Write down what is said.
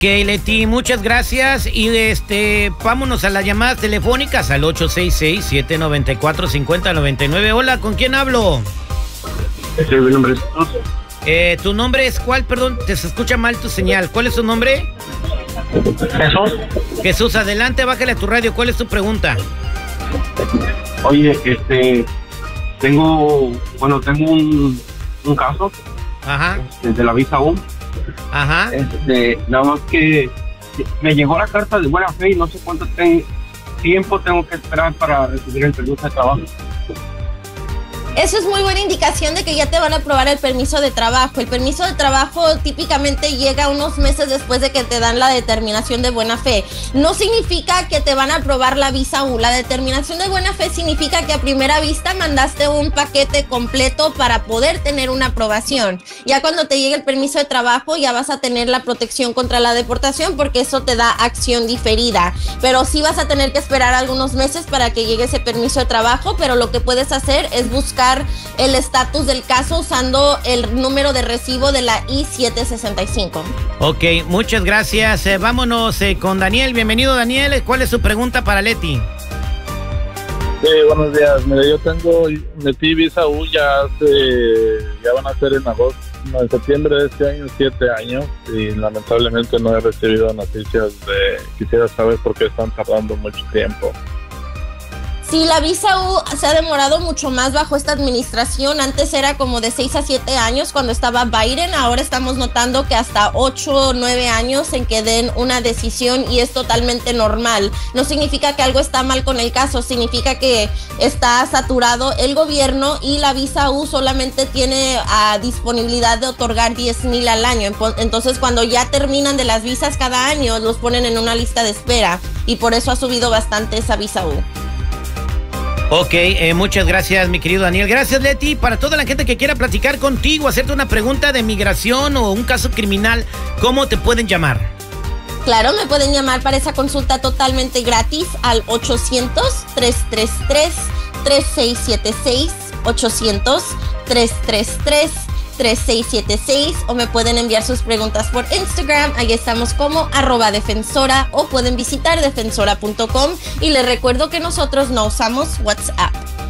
Ok, Leti, muchas gracias. Y vámonos a las llamadas telefónicas al 866-794-5099. Hola, ¿con quién hablo? Sí, mi nombre es Jesús. ¿Tu nombre es cuál? Perdón, te se escucha mal tu señal. ¿Cuál es tu nombre? Jesús. Jesús, adelante, bájale a tu radio. ¿Cuál es tu pregunta? Oye, tengo un caso. Ajá. De la visa U. Ajá. Nada más que me llegó la carta de buena fe y no sé cuánto tiempo tengo que esperar para recibir el permiso de trabajo. Eso es muy buena indicación de que ya te van a aprobar el permiso de trabajo. El permiso de trabajo típicamente llega unos meses después de que te dan la determinación de buena fe. No significa que te van a aprobar la visa U. La determinación de buena fe significa que a primera vista mandaste un paquete completo para poder tener una aprobación. Ya cuando te llegue el permiso de trabajo ya vas a tener la protección contra la deportación porque eso te da acción diferida. Pero sí vas a tener que esperar algunos meses para que llegue ese permiso de trabajo, pero lo que puedes hacer es buscar el estatus del caso usando el número de recibo de la I-765. Ok, muchas gracias. Vámonos con Daniel. Bienvenido, Daniel. ¿Cuál es su pregunta para Leti? Sí, buenos días. Mira, yo metí visa U ya van a ser en septiembre de este año, 7 años, y lamentablemente no he recibido noticias quisiera saber por qué están tardando mucho tiempo. Sí, la visa U se ha demorado mucho más bajo esta administración. Antes era como de 6 a 7 años cuando estaba Biden. Ahora estamos notando que hasta 8 o 9 años en que den una decisión y es totalmente normal. No significa que algo está mal con el caso, significa que está saturado el gobierno y la visa U solamente tiene disponibilidad de otorgar 10,000 al año. Entonces, cuando ya terminan de las visas cada año, los ponen en una lista de espera y por eso ha subido bastante esa visa U. Ok, muchas gracias, mi querido Daniel. Gracias, Leti. Para toda la gente que quiera platicar contigo, hacerte una pregunta de migración o un caso criminal, ¿cómo te pueden llamar? Claro, me pueden llamar para esa consulta totalmente gratis al 800-333-3676, 800-333-3676, o me pueden enviar sus preguntas por Instagram. Ahí estamos como @defensora, o pueden visitar defensora.com, y les recuerdo que nosotros no usamos WhatsApp.